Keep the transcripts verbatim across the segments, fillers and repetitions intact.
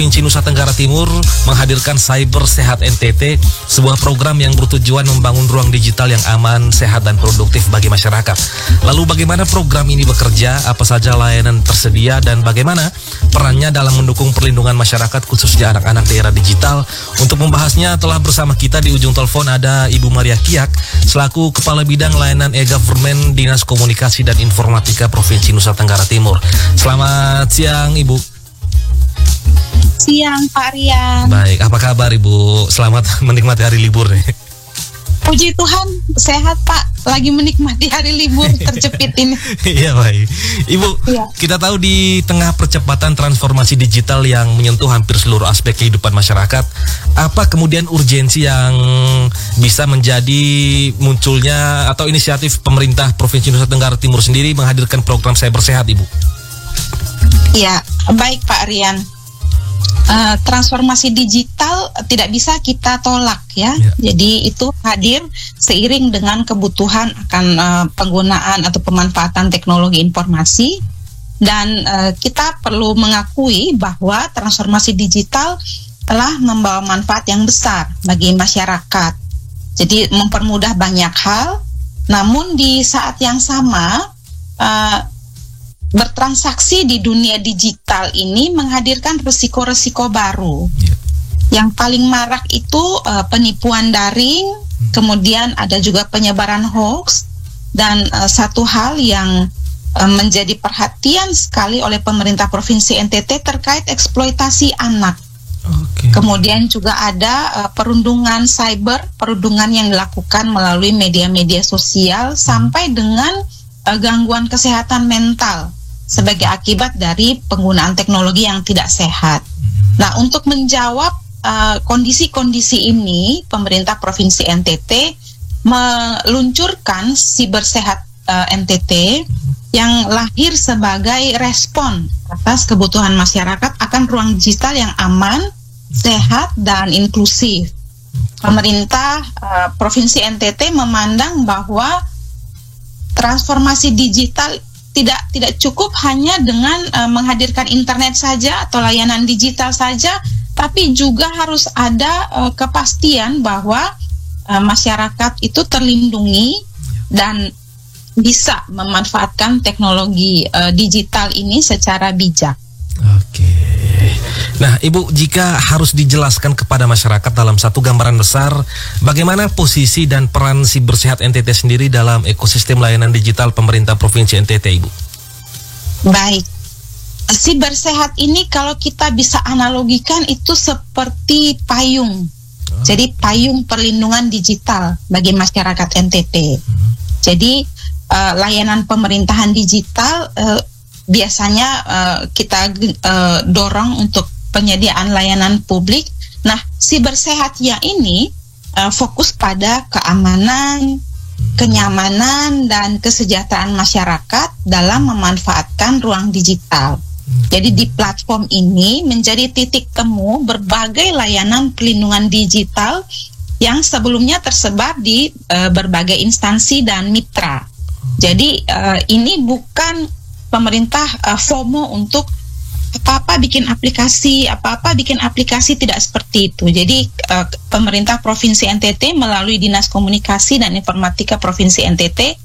Provinsi Nusa Tenggara Timur menghadirkan Cyber Sehat N T T, sebuah program yang bertujuan membangun ruang digital yang aman, sehat, dan produktif bagi masyarakat. Lalu bagaimana program ini bekerja, apa saja layanan tersedia, dan bagaimana perannya dalam mendukung perlindungan masyarakat khususnya anak-anak di era digital? Untuk membahasnya telah bersama kita di ujung telepon ada Ibu Maria Kiak selaku Kepala Bidang Layanan E-Government Dinas Komunikasi dan Informatika Provinsi Nusa Tenggara Timur. Selamat siang Ibu. Siang Pak Rian. Baik, apa kabar Ibu? Selamat menikmati hari libur nih. Puji Tuhan, sehat Pak. Lagi menikmati hari libur terjepit ini. Iya baik. Ibu, ya. Kita tahu di tengah percepatan transformasi digital yang menyentuh hampir seluruh aspek kehidupan masyarakat, apa kemudian urgensi yang bisa menjadi munculnya atau inisiatif pemerintah Provinsi Nusa Tenggara Timur sendiri menghadirkan program Cyber Sehat, Ibu? Ya, baik Pak Rian. Uh, transformasi digital tidak bisa kita tolak ya. ya. Jadi itu hadir seiring dengan kebutuhan akan uh, penggunaan atau pemanfaatan teknologi informasi, dan uh, kita perlu mengakui bahwa transformasi digital telah membawa manfaat yang besar bagi masyarakat. Jadi mempermudah banyak hal, namun di saat yang sama uh, bertransaksi di dunia digital ini menghadirkan resiko-resiko baru. Yeah. Yang paling marak itu uh, penipuan daring, hmm. kemudian ada juga penyebaran hoax, dan uh, satu hal yang uh, menjadi perhatian sekali oleh pemerintah Provinsi N T T terkait eksploitasi anak. Okay. Kemudian juga ada uh, perundungan cyber, perundungan yang dilakukan melalui media-media sosial, hmm. sampai dengan uh, gangguan kesehatan mental sebagai akibat dari penggunaan teknologi yang tidak sehat. Nah, untuk menjawab uh, kondisi-kondisi ini, pemerintah Provinsi N T T meluncurkan Cyber Sehat uh, N T T yang lahir sebagai respon atas kebutuhan masyarakat akan ruang digital yang aman, sehat, dan inklusif. Pemerintah uh, Provinsi N T T memandang bahwa transformasi digital tidak tidak cukup hanya dengan uh, menghadirkan internet saja atau layanan digital saja, tapi juga harus ada uh, kepastian bahwa uh, masyarakat itu terlindungi dan bisa memanfaatkan teknologi uh, digital ini secara bijak. Oke. Nah, Ibu, jika harus dijelaskan kepada masyarakat dalam satu gambaran besar, bagaimana posisi dan peran Cyber Sehat N T T sendiri dalam ekosistem layanan digital pemerintah Provinsi N T T, Ibu? Baik. Cyber Sehat ini kalau kita bisa analogikan itu seperti payung. Oh. Jadi payung perlindungan digital bagi masyarakat N T T. Hmm. Jadi uh, layanan pemerintahan digital uh, biasanya uh, kita uh, dorong untuk penyediaan layanan publik. Nah, Cyber Sehat ya ini uh, fokus pada keamanan, kenyamanan, dan kesejahteraan masyarakat dalam memanfaatkan ruang digital. Jadi di platform ini menjadi titik temu berbagai layanan perlindungan digital yang sebelumnya tersebar di uh, berbagai instansi dan mitra. Jadi uh, ini bukan pemerintah uh, FOMO untuk apa-apa bikin aplikasi, apa-apa bikin aplikasi, tidak seperti itu. Jadi uh, pemerintah Provinsi N T T melalui Dinas Komunikasi dan Informatika Provinsi N T T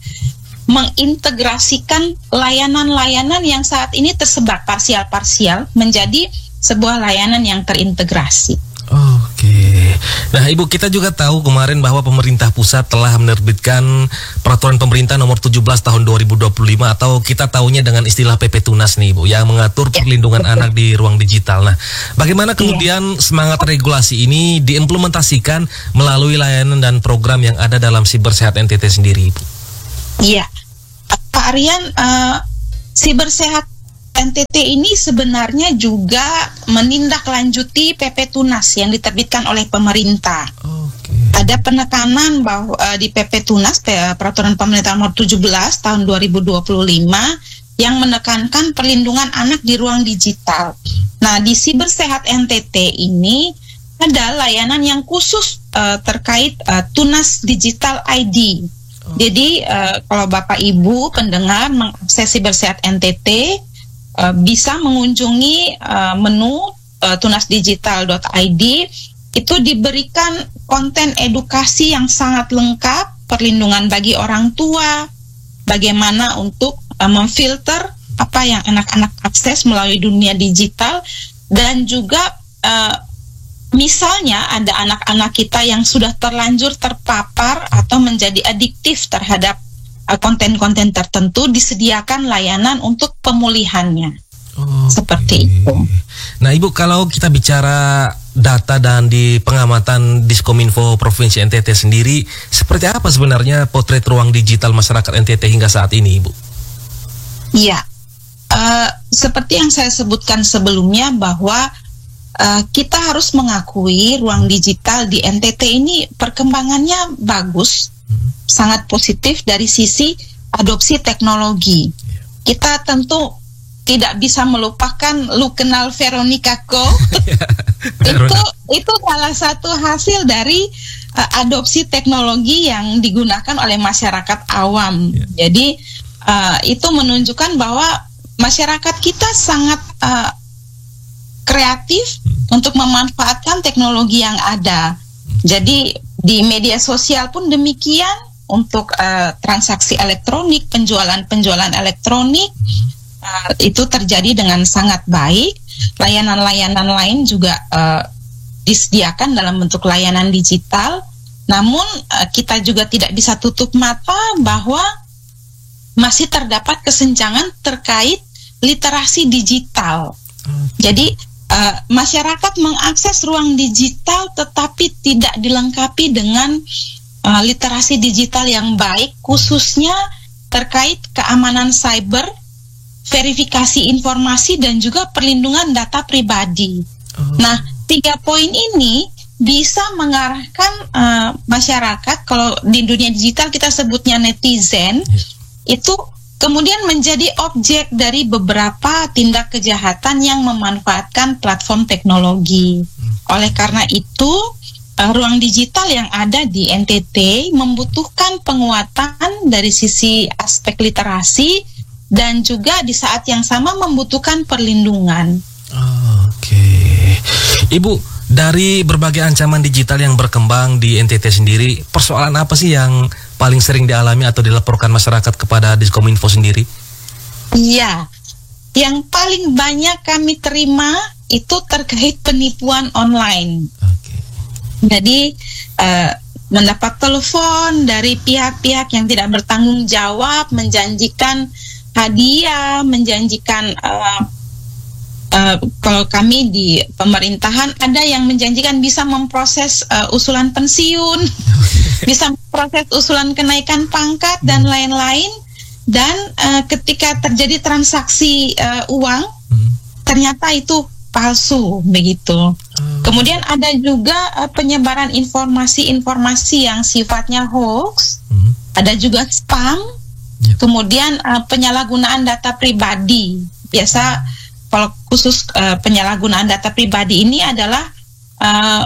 mengintegrasikan layanan-layanan yang saat ini tersebar parsial-parsial menjadi sebuah layanan yang terintegrasi. Oke. Nah, Ibu, kita juga tahu kemarin bahwa pemerintah pusat telah menerbitkan peraturan pemerintah nomor tujuh belas tahun dua ribu dua puluh lima atau kita tahunya dengan istilah P P Tunas nih, Ibu, yang mengatur perlindungan ya, anak di ruang digital. Nah, bagaimana kemudian ya. semangat regulasi ini diimplementasikan melalui layanan dan program yang ada dalam Cyber Sehat N T T sendiri, Ibu? Iya. Pak Aryan, uh, Cyber Sehat N T T ini sebenarnya juga menindaklanjuti P P Tunas yang diterbitkan oleh pemerintah. Okay. Ada penekanan bahwa uh, di P P Tunas, Peraturan Pemerintah Nomor tujuh belas Tahun dua ribu dua puluh lima yang menekankan perlindungan anak di ruang digital. Nah, di Cyber Sehat N T T ini ada layanan yang khusus uh, terkait uh, Tunas Digital I D. Oh. Jadi uh, kalau Bapak Ibu pendengar mengakses Cyber Sehat N T T, Uh, bisa mengunjungi uh, menu uh, tunasdigital dot i d itu diberikan konten edukasi yang sangat lengkap, perlindungan bagi orang tua, bagaimana untuk uh, memfilter apa yang anak-anak akses melalui dunia digital, dan juga uh, misalnya ada anak-anak kita yang sudah terlanjur terpapar atau menjadi adiktif terhadap uh, konten-konten tertentu, disediakan layanan untuk pemulihannya. Oh, seperti okay. itu. Nah, Ibu, kalau kita bicara data dan di pengamatan Diskominfo Provinsi N T T sendiri, seperti apa sebenarnya potret ruang digital masyarakat N T T hingga saat ini, Ibu? Iya, uh, seperti yang saya sebutkan sebelumnya bahwa uh, kita harus mengakui ruang digital di N T T ini perkembangannya bagus, hmm. sangat positif dari sisi adopsi teknologi. Yeah. Kita tentu tidak bisa melupakan lu kenal Veronica Ko. itu itu salah satu hasil dari uh, adopsi teknologi yang digunakan oleh masyarakat awam. Yeah. Jadi uh, itu menunjukkan bahwa masyarakat kita sangat uh, kreatif hmm. untuk memanfaatkan teknologi yang ada. Hmm. Jadi di media sosial pun demikian, untuk uh, transaksi elektronik, penjualan-penjualan elektronik. Hmm. Uh, itu terjadi dengan sangat baik. Layanan-layanan lain juga uh, disediakan dalam bentuk layanan digital. Namun uh, kita juga tidak bisa tutup mata bahwa masih terdapat kesenjangan terkait literasi digital. Okay. Jadi uh, masyarakat mengakses ruang digital tetapi tidak dilengkapi dengan uh, literasi digital yang baik, khususnya terkait keamanan cyber, verifikasi informasi, dan juga perlindungan data pribadi. Oh. Nah, tiga poin ini bisa mengarahkan uh, masyarakat, kalau di dunia digital kita sebutnya netizen, yeah. itu kemudian menjadi objek dari beberapa tindak kejahatan yang memanfaatkan platform teknologi. Hmm. Oleh karena itu, uh, ruang digital yang ada di N T T membutuhkan penguatan dari sisi aspek literasi, dan juga di saat yang sama membutuhkan perlindungan. Oke, okay. Ibu, dari berbagai ancaman digital yang berkembang di N T T sendiri, persoalan apa sih yang paling sering dialami atau dilaporkan masyarakat kepada Diskominfo sendiri? Iya, yang paling banyak kami terima itu terkait penipuan online. Okay. Jadi uh, mendapat telepon dari pihak-pihak yang tidak bertanggung jawab, menjanjikan hadiah, menjanjikan uh, uh, kalau kami di pemerintahan ada yang menjanjikan bisa memproses uh, usulan pensiun, bisa memproses usulan kenaikan pangkat dan lain-lain. Dan uh, ketika terjadi transaksi uh, uang, hmm. ternyata itu palsu begitu. Hmm. Kemudian ada juga uh, penyebaran informasi-informasi yang sifatnya hoax, hmm. ada juga spam. Yep. Kemudian uh, penyalahgunaan data pribadi. Biasa kalau khusus uh, penyalahgunaan data pribadi ini adalah uh,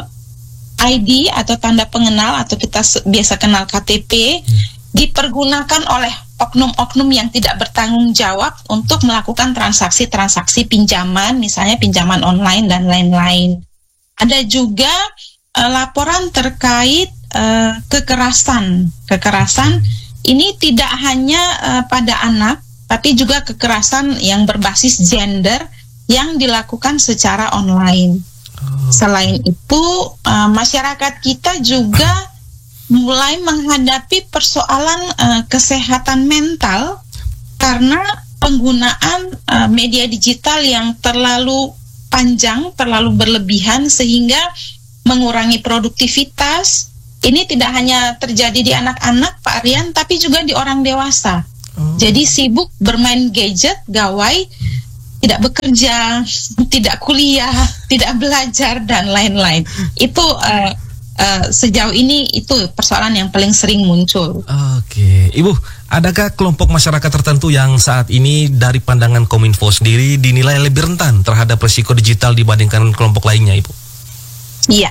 I D atau tanda pengenal atau kita biasa kenal K T P, hmm. dipergunakan oleh oknum-oknum yang tidak bertanggung jawab untuk melakukan transaksi-transaksi pinjaman, misalnya pinjaman online dan lain-lain. Ada juga uh, laporan terkait uh, kekerasan, kekerasan. Ini tidak hanya uh, pada anak, tapi juga kekerasan yang berbasis gender yang dilakukan secara online. Oh. Selain itu, uh, masyarakat kita juga mulai menghadapi persoalan uh, kesehatan mental karena penggunaan uh, media digital yang terlalu panjang, terlalu berlebihan sehingga mengurangi produktivitas. Ini tidak hanya terjadi di anak-anak, Pak Rian, tapi juga di orang dewasa. Oh. Jadi sibuk bermain gadget, gawai, tidak bekerja, tidak kuliah, tidak belajar, dan lain-lain. Itu uh, uh, sejauh ini itu persoalan yang paling sering muncul. Oke, Ibu, adakah kelompok masyarakat tertentu yang saat ini dari pandangan Kominfo sendiri dinilai lebih rentan terhadap risiko digital dibandingkan kelompok lainnya, Ibu? Iya.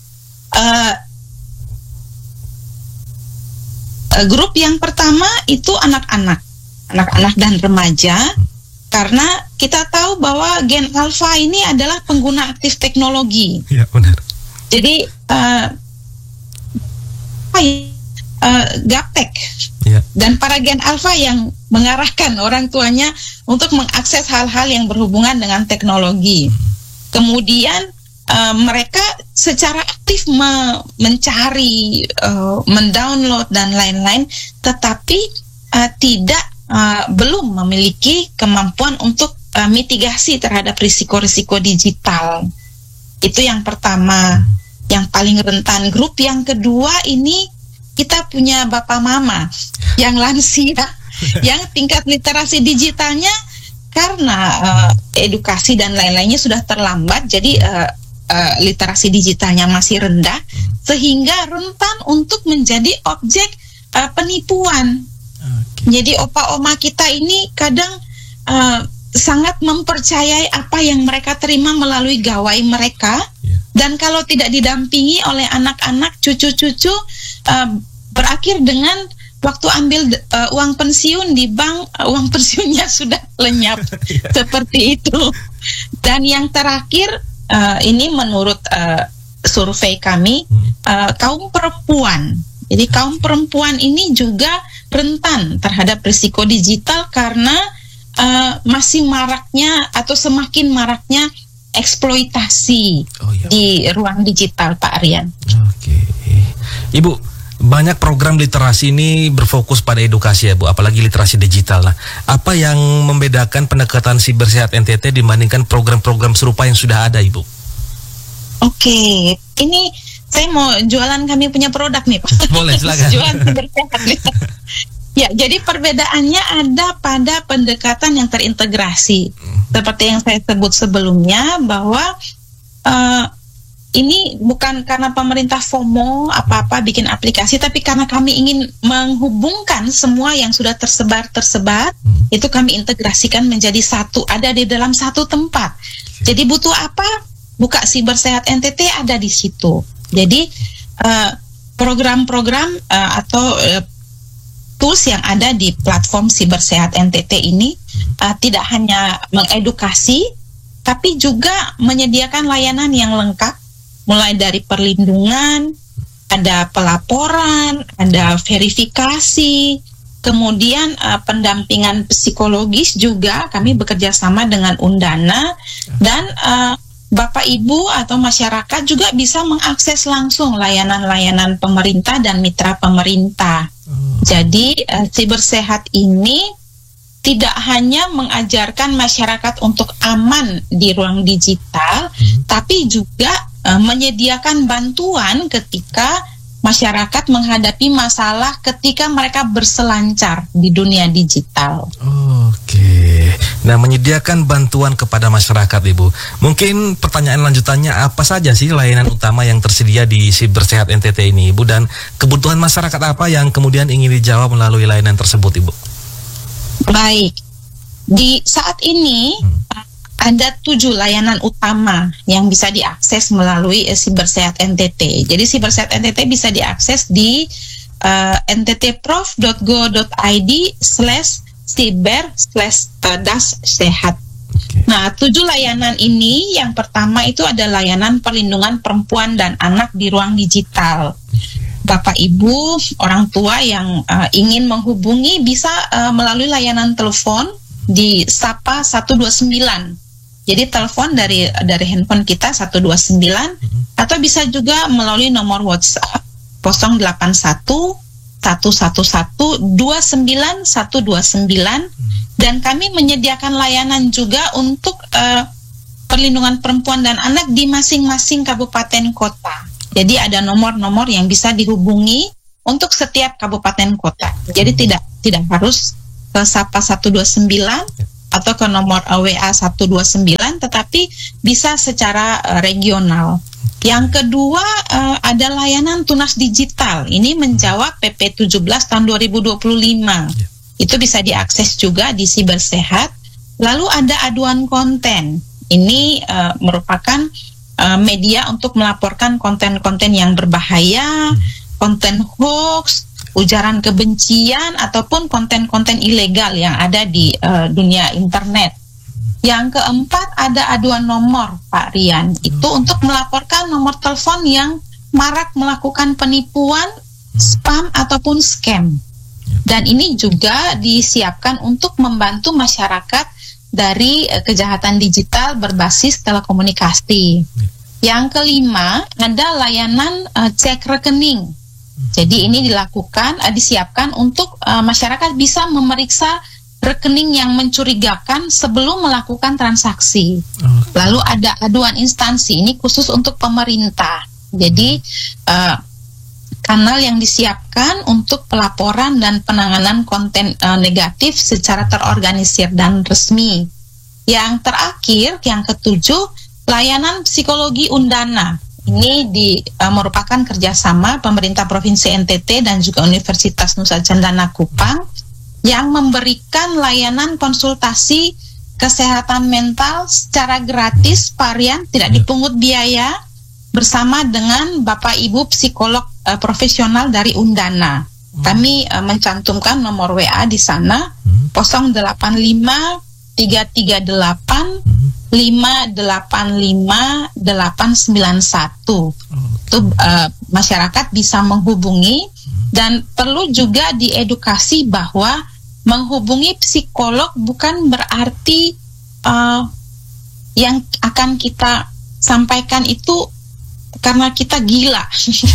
Uh, Grup yang pertama itu anak-anak, anak-anak dan remaja, Karena kita tahu bahwa gen alpha ini adalah pengguna aktif teknologi. Ya, benar. Jadi uh, uh, gaptek ya. Dan para gen alpha yang mengarahkan orang tuanya untuk mengakses hal-hal yang berhubungan dengan teknologi. Hmm. Kemudian uh, mereka secara aktif me- mencari, uh, mendownload dan lain-lain, tetapi uh, tidak Uh, belum memiliki kemampuan untuk uh, mitigasi terhadap risiko-risiko digital. Itu yang pertama, yang paling rentan. Grup yang kedua ini kita punya bapak mama yang lansia, yang tingkat literasi digitalnya karena uh, edukasi dan lain-lainnya sudah terlambat, jadi uh, uh, literasi digitalnya masih rendah, sehingga rentan untuk menjadi objek uh, penipuan. Okay. Jadi opa-oma kita ini kadang uh, sangat mempercayai apa yang mereka terima melalui gawai mereka, yeah. Dan kalau tidak didampingi oleh anak-anak, cucu-cucu, uh, berakhir dengan waktu ambil uh, uang pensiun di bank, uh, uang pensiunnya sudah lenyap. Yeah. Seperti itu. Dan yang terakhir, uh, ini menurut uh, survei kami, uh, kaum perempuan. Jadi kaum perempuan ini juga rentan terhadap risiko digital karena uh, masih maraknya atau semakin maraknya eksploitasi oh, iya. di ruang digital, Pak Aryan. Oke, Ibu, banyak program literasi ini berfokus pada edukasi ya Bu, apalagi literasi digital. Nah, apa yang membedakan pendekatan Sibersehat N T T dibandingkan program-program serupa yang sudah ada, Ibu? Oke, ini saya mau jualan kami punya produk nih, Pak. Boleh, silakan. Jualan Sibersehat. Ya, jadi perbedaannya ada pada pendekatan yang terintegrasi. Hmm. Seperti yang saya sebut sebelumnya, bahwa uh, ini bukan karena pemerintah FOMO apa-apa bikin aplikasi, tapi karena kami ingin menghubungkan semua yang sudah tersebar-tersebar, hmm. itu kami integrasikan menjadi satu, ada di dalam satu tempat. Okay. Jadi butuh apa? Buka Sibersehat N T T ada di situ. Jadi uh, program-program uh, atau uh, tools yang ada di platform Sibersehat N T T ini uh, tidak hanya mengedukasi, tapi juga menyediakan layanan yang lengkap, mulai dari perlindungan, ada pelaporan, ada verifikasi, kemudian uh, pendampingan psikologis juga. Kami bekerja sama dengan Undana, dan uh, Bapak Ibu atau masyarakat juga bisa mengakses langsung layanan-layanan pemerintah dan mitra pemerintah. Hmm. Jadi uh, Sibersehat ini tidak hanya mengajarkan masyarakat untuk aman di ruang digital, hmm. tapi juga uh, menyediakan bantuan ketika masyarakat menghadapi masalah ketika mereka berselancar di dunia digital. Oke. Nah, menyediakan bantuan kepada masyarakat, Ibu. Mungkin pertanyaan lanjutannya, apa saja sih layanan utama yang tersedia di Sibersehat N T T ini, Ibu, dan kebutuhan masyarakat apa yang kemudian ingin dijawab melalui layanan tersebut, Ibu? Baik. Di saat ini hmm. ada tujuh layanan utama yang bisa diakses melalui uh, Sibersehat N T T. Jadi Sibersehat N T T bisa diakses di uh, nttprof dot go dot id slash siber slash das sehat. Okay. Nah, tujuh layanan ini, yang pertama itu ada layanan perlindungan perempuan dan anak di ruang digital. Bapak Ibu, orang tua yang uh, ingin menghubungi bisa uh, melalui layanan telepon di Sapa satu dua sembilan. Jadi telepon dari dari handphone kita satu dua sembilan, mm-hmm. atau bisa juga melalui nomor WhatsApp nol delapan satu satu satu satu dua sembilan satu dua sembilan, mm-hmm. dan kami menyediakan layanan juga untuk uh, perlindungan perempuan dan anak di masing-masing kabupaten kota. Jadi ada nomor-nomor yang bisa dihubungi untuk setiap kabupaten kota. Jadi mm-hmm. tidak tidak harus ke Sapa satu dua sembilan atau ke nomor uh, W A satu dua sembilan, tetapi bisa secara uh, regional. Yang kedua, uh, ada layanan tunas digital. Ini menjawab P P tujuh belas tahun dua ribu dua puluh lima. Yeah. Itu bisa diakses juga di Sibersehat. Lalu ada aduan konten. Ini uh, merupakan uh, media untuk melaporkan konten-konten yang berbahaya, hmm. konten hoax, ujaran kebencian, ataupun konten-konten ilegal yang ada di uh, dunia internet. Yang keempat ada aduan nomor, Pak Rian. Itu untuk melaporkan nomor telepon yang marak melakukan penipuan, spam ataupun scam. Dan ini juga disiapkan untuk membantu masyarakat dari uh, kejahatan digital berbasis telekomunikasi. Yang kelima ada layanan uh, cek rekening. Jadi ini dilakukan, uh, disiapkan untuk uh, masyarakat bisa memeriksa rekening yang mencurigakan sebelum melakukan transaksi. Okay. Lalu ada aduan instansi, ini khusus untuk pemerintah. Jadi uh, kanal yang disiapkan untuk pelaporan dan penanganan konten uh, negatif secara terorganisir dan resmi. Yang terakhir, yang ketujuh, layanan psikologi undana. Ini di, uh, merupakan kerjasama pemerintah Provinsi N T T dan juga Universitas Nusa Cendana Kupang yang memberikan layanan konsultasi kesehatan mental secara gratis, Pak Rian, tidak dipungut biaya, bersama dengan Bapak Ibu psikolog uh, profesional dari Undana. Kami uh, mencantumkan nomor W A di sana, nol delapan lima tiga tiga delapan lima delapan lima delapan sembilan satu. Itu uh, masyarakat bisa menghubungi, dan perlu juga diedukasi bahwa menghubungi psikolog bukan berarti uh, yang akan kita sampaikan itu karena kita gila.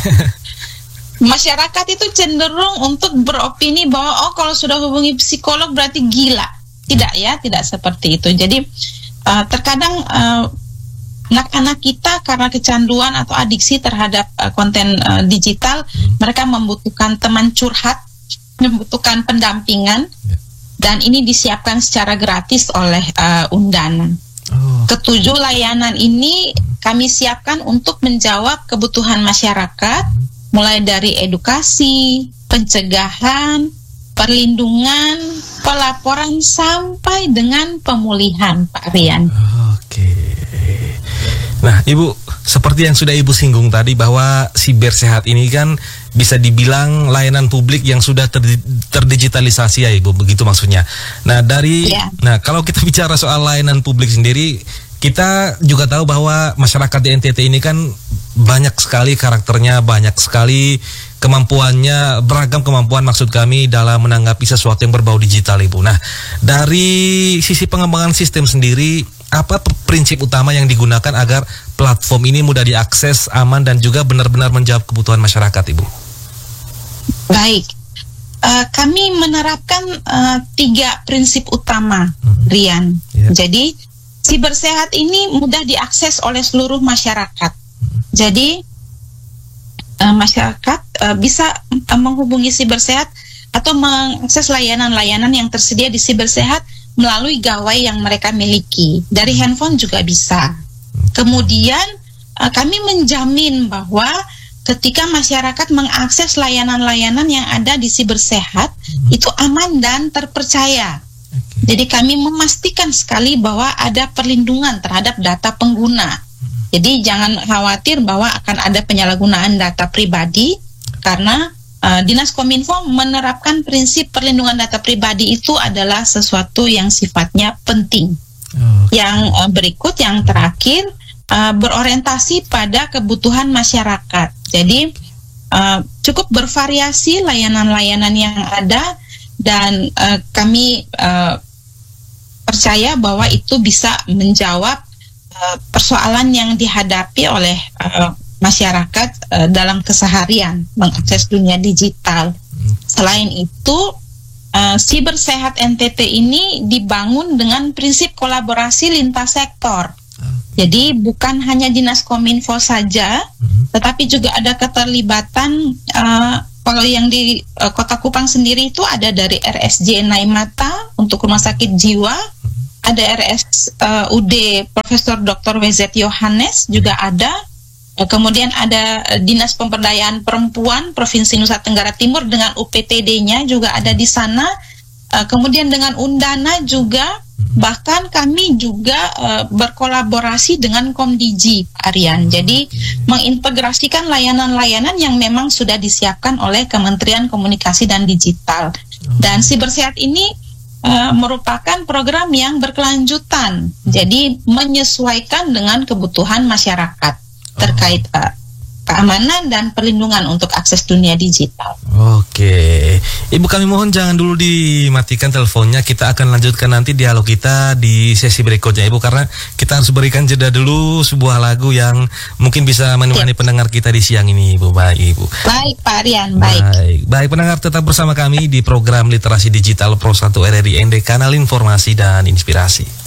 Masyarakat itu cenderung untuk beropini bahwa oh kalau sudah hubungi psikolog berarti gila. Tidak ya, tidak seperti itu. Jadi uh, terkadang uh, anak-anak kita karena kecanduan atau adiksi terhadap uh, konten uh, digital, mereka membutuhkan teman curhat, membutuhkan pendampingan, dan ini disiapkan secara gratis oleh uh, Undana. Oh. Ketujuh layanan ini kami siapkan untuk menjawab kebutuhan masyarakat, mulai dari edukasi, pencegahan, perlindungan, pelaporan sampai dengan pemulihan, Pak Rian. Oke. Nah, Ibu, seperti yang sudah Ibu singgung tadi bahwa Siber Sehat ini kan bisa dibilang layanan publik yang sudah ter terdigitalisasi ya, Ibu, begitu maksudnya. Nah, dari yeah. Nah, kalau kita bicara soal layanan publik sendiri, kita juga tahu bahwa masyarakat di N T T ini kan banyak sekali karakternya, banyak sekali kemampuannya, beragam kemampuan maksud kami dalam menanggapi sesuatu yang berbau digital, Ibu. Nah, dari sisi pengembangan sistem sendiri, apa prinsip utama yang digunakan agar platform ini mudah diakses, aman, dan juga benar-benar menjawab kebutuhan masyarakat, Ibu? Baik, uh, kami menerapkan uh, tiga prinsip utama, hmm. Rian. Yeah. Jadi, Siber Sehat ini mudah diakses oleh seluruh masyarakat. Hmm. Jadi, uh, masyarakat uh, bisa uh, menghubungi Siber Sehat atau mengakses layanan-layanan yang tersedia di Siber Sehat melalui gawai yang mereka miliki. Dari handphone juga bisa. Kemudian uh, kami menjamin bahwa ketika masyarakat mengakses layanan-layanan yang ada di Siber Sehat, hmm. itu aman dan terpercaya. Okay. Jadi kami memastikan sekali bahwa ada perlindungan terhadap data pengguna. Hmm. Jadi jangan khawatir bahwa akan ada penyalahgunaan data pribadi, karena Uh, Dinas Kominfo menerapkan prinsip perlindungan data pribadi itu adalah sesuatu yang sifatnya penting. Oh, okay. Yang uh, berikut, yang terakhir, uh, berorientasi pada kebutuhan masyarakat. Jadi uh, cukup bervariasi layanan-layanan yang ada, dan uh, kami uh, percaya bahwa itu bisa menjawab uh, persoalan yang dihadapi oleh uh, masyarakat uh, dalam keseharian mengakses dunia digital. Hmm. Selain itu, uh, Siber Sehat N T T ini dibangun dengan prinsip kolaborasi lintas sektor. Hmm. Jadi bukan hanya Dinas Kominfo saja, hmm. tetapi juga ada keterlibatan. Uh, kalau yang di uh, Kota Kupang sendiri itu ada dari R S J Naimata untuk rumah sakit jiwa, hmm. ada R S U D Profesor Doktor W Z Yohanes juga ada. Kemudian ada Dinas Pemberdayaan Perempuan Provinsi Nusa Tenggara Timur dengan U P T D-nya juga ada di sana. Kemudian dengan Undana juga, bahkan kami juga uh, berkolaborasi dengan Komdigi, Pak Aryan. Jadi mengintegrasikan layanan-layanan yang memang sudah disiapkan oleh Kementerian Komunikasi dan Digital. Dan Siber Sehat ini uh, merupakan program yang berkelanjutan, jadi menyesuaikan dengan kebutuhan masyarakat terkait uh, keamanan dan perlindungan untuk akses dunia digital. Oke, Ibu kami mohon jangan dulu dimatikan teleponnya. Kita akan lanjutkan nanti dialog kita di sesi berikutnya, Ibu, karena kita harus berikan jeda dulu sebuah lagu yang mungkin bisa menemani ya. pendengar kita di siang ini, Ibu. Baik, Ibu. Baik, Pak Rian. Baik. Baik, baik pendengar tetap bersama kami di program Literasi Digital Pro satu R R I N D, kanal informasi dan inspirasi.